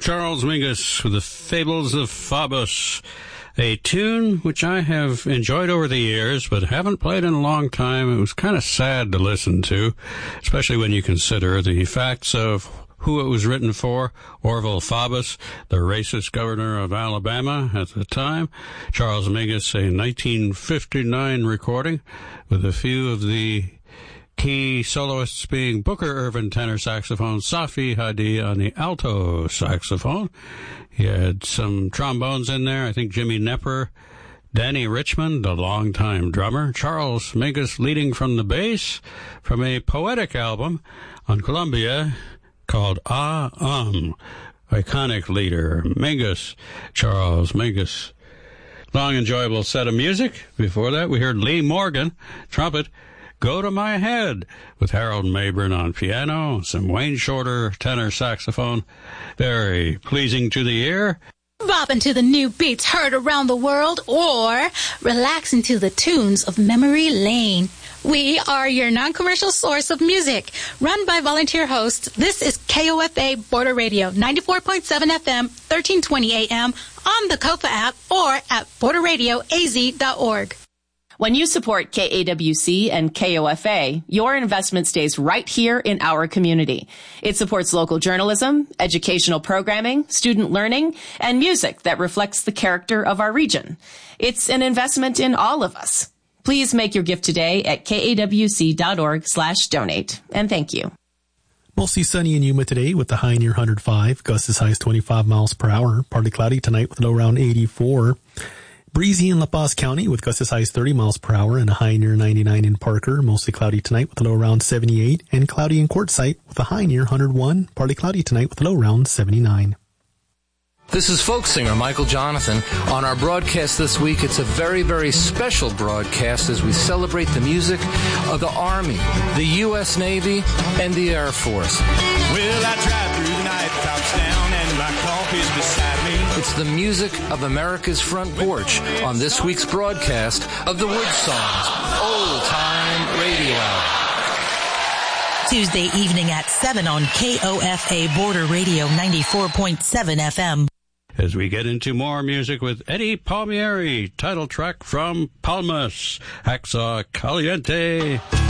Charles Mingus with the Fables of Faubus, a tune which I have enjoyed over the years, but haven't played in a long time. It was kind of sad to listen to, especially when you consider the facts of who it was written for. Orville Faubus, the racist governor of Alabama at the time. Charles Mingus, a 1959 recording, with a few of the key soloists being Booker Ervin tenor saxophone, Safi Hadi on the alto saxophone. He had some trombones in there. I think Jimmy Knepper, Danny Richmond, the longtime drummer, Charles Mingus leading from the bass from a poetic album on Columbia called iconic leader, Mingus, Charles Mingus. Long, enjoyable set of music. Before that, we heard Lee Morgan, trumpet, Go to My Head, with Harold Mabern on piano, some Wayne Shorter tenor saxophone. Very pleasing to the ear. Bopping to the new beats heard around the world, or relaxing to the tunes of Memory Lane. We are your non-commercial source of music. Run by volunteer hosts, this is KOFA Border Radio, 94.7 FM, 1320 AM, on the KOFA app, or at borderradioaz.org. When you support KAWC and KOFA, your investment stays right here in our community. It supports local journalism, educational programming, student learning, and music that reflects the character of our region. It's an investment in all of us. Please make your gift today at kawc.org/donate. And thank you. Mostly sunny in Yuma today with the high near 105. Gusts as high as 25 miles per hour. Partly cloudy tonight with a low around 84. Breezy in La Paz County with gusts as high as 30 miles per hour and a high near 99 in Parker. Mostly cloudy tonight with a low around 78. And cloudy in Quartzsite with a high near 101. Partly cloudy tonight with a low around 79. This is folk singer Michael Jonathan. On our broadcast this week, it's a very, very special broadcast as we celebrate the music of the Army, the U.S. Navy, and the Air Force. Well, I drive through the night, tops down, and my coffee's beside me. It's the music of America's front porch on this week's broadcast of the Wood Songs Old Time Radio Hour. Tuesday evening at 7 on KOFA Border Radio 94.7 FM. As we get into more music with Eddie Palmieri, title track from Palmas, Hacksaw Caliente.